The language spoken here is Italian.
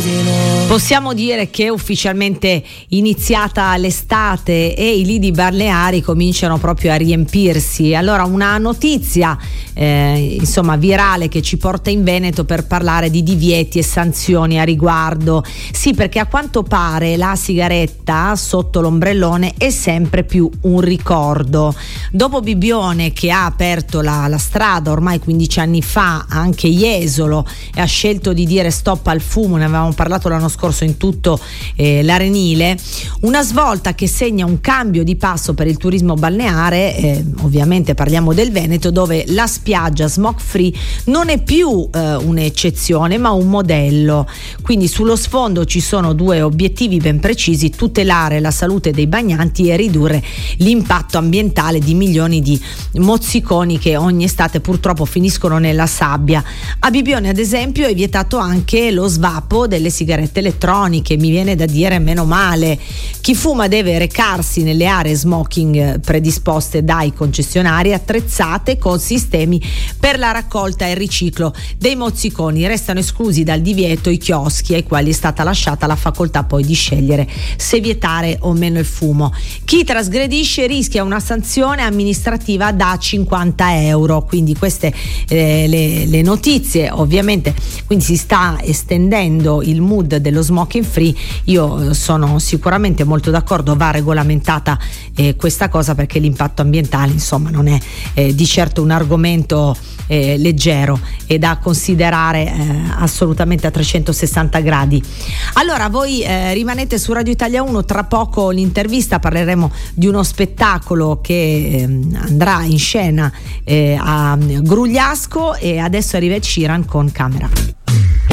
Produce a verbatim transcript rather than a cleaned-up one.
Possiamo dire che è ufficialmente iniziata l'estate e i lidi balneari cominciano proprio a riempirsi. Allora, una notizia eh, insomma virale che ci porta in Veneto per parlare di divieti e sanzioni a riguardo. Sì, perché a quanto pare la sigaretta sotto l'ombrellone è sempre più un ricordo. Dopo Bibbione, che ha aperto la, la strada ormai quindici anni fa, anche Jesolo e ha scelto di dire stop al fumo, ne avevamo parlato l'anno scorso in tutto eh, l'Arenile, una svolta che segna un cambio di passo per il turismo balneare. Eh, ovviamente parliamo del Veneto, dove la spiaggia smoke free non è più eh, un'eccezione ma un modello. Quindi sullo sfondo ci sono due obiettivi ben precisi: tutelare la salute dei bagnanti e ridurre l'impatto ambientale di milioni di mozziconi che ogni estate purtroppo finiscono nella sabbia. A Bibbione, ad esempio, è vietato anche lo svapo delle sigarette elettroniche. Mi viene da dire meno male. Chi fuma deve recarsi nelle aree smoking predisposte dai concessionari, attrezzate con sistemi per la raccolta e il riciclo dei mozziconi. Restano esclusi dal divieto i chioschi, ai quali è stata lasciata la facoltà poi di scegliere se vietare o meno il fumo. Chi trasgredisce rischia una sanzione amministrativa da cinquanta euro. Quindi queste eh, le, le notizie, ovviamente, quindi si sta estendendo il mood dello smoking free. Io sono sicuramente molto d'accordo, va regolamentata eh, questa cosa, perché l'impatto ambientale insomma non è eh, di certo un argomento eh, leggero e da considerare eh, assolutamente a trecentosessanta gradi. Allora voi eh, rimanete su Radio Italia uno, tra poco l'intervista, parleremo di uno spettacolo che eh, andrà in scena eh, a Grugliasco, e adesso arriva Ed Sheeran con Camera.